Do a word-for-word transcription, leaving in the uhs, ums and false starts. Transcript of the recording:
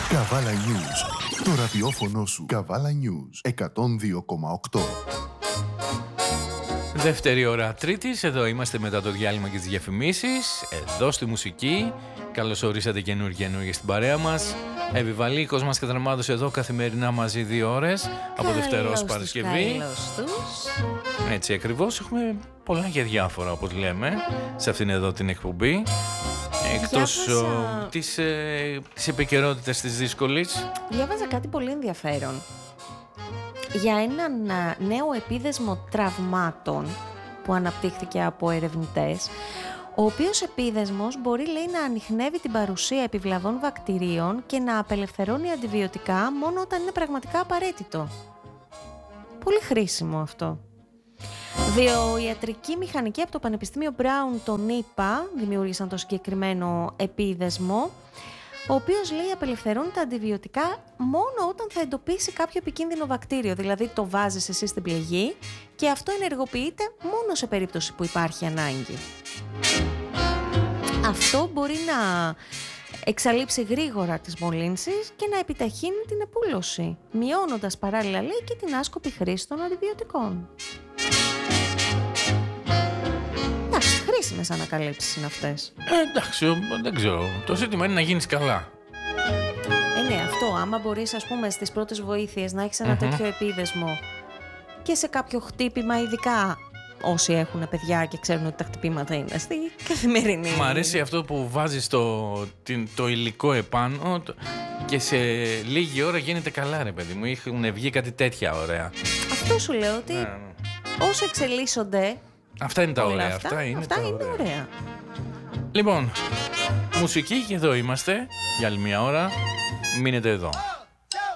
Καβάλα News. Το ραδιόφωνο σου. Καβάλα News εκατόν δύο κόμμα οκτώ. Δεύτερη ώρα Τρίτης, εδώ είμαστε μετά το διάλειμμα και τις διαφημίσεις, εδώ στη μουσική. Καλώς ορίσατε καινούργια καινούργια στην παρέα μας. Εβιβαλή, Κόσμας Κατραμάδος εδώ καθημερινά μαζί δύο ώρες, από Δευτέρα ως Παρασκευή. Καλώς τους. Έτσι ακριβώς, έχουμε πολλά και διάφορα όπως λέμε σε αυτήν εδώ την εκπομπή. Εκτός Διάβασα... ο, της, ε, της επικαιρότητας της δύσκολης. Διάβαζα κάτι πολύ ενδιαφέρον για έναν νέο επίδεσμο τραυμάτων που αναπτύχθηκε από ερευνητές, ο οποίος επίδεσμος μπορεί, λέει, να ανιχνεύει την παρουσία επιβλαβών βακτηρίων και να απελευθερώνει αντιβιωτικά μόνο όταν είναι πραγματικά απαραίτητο. Πολύ χρήσιμο αυτό. Βιοιατρικοί μηχανικοί από το Πανεπιστήμιο Brown των ΗΠΑ δημιούργησαν το συγκεκριμένο επίδεσμο, ο οποίος, λέει, απελευθερώνει τα αντιβιωτικά μόνο όταν θα εντοπίσει κάποιο επικίνδυνο βακτήριο. Δηλαδή το βάζεις εσύ στην πληγή και αυτό ενεργοποιείται μόνο σε περίπτωση που υπάρχει ανάγκη. Αυτό μπορεί να εξαλείψει γρήγορα τις μολύνσεις και να επιταχύνει την επούλωση, μειώνοντας παράλληλα, λέει, και την άσκοπη χρήση των αντιβιωτικών. Εντάξει, χρήσιμες ανακαλύψεις είναι αυτές. Ε, εντάξει, δεν ξέρω. Το ζήτημα είναι να γίνεις καλά. Ε, ναι, αυτό. Άμα μπορείς, ας πούμε, στις πρώτες βοήθειες να έχεις ένα Mm-hmm. τέτοιο επίδεσμο και σε κάποιο χτύπημα, ειδικά όσοι έχουν παιδιά και ξέρουν ότι τα χτυπήματα είναι στη καθημερινή. Μ' αρέσει αυτό που βάζεις το, την, το υλικό επάνω το, και σε λίγη ώρα γίνεται καλά, ρε παιδί μου. Έχουν βγει κάτι τέτοια ωραία. Αυτό σου λέω ότι Ναι, ναι. όσο εξελίσσονται. Αυτά είναι τα όλα ωραία. Αυτά, Αυτά είναι, αυτά τα είναι ωραία. ωραία. Λοιπόν, μουσική και εδώ είμαστε για άλλη μια ώρα. Μείνετε εδώ.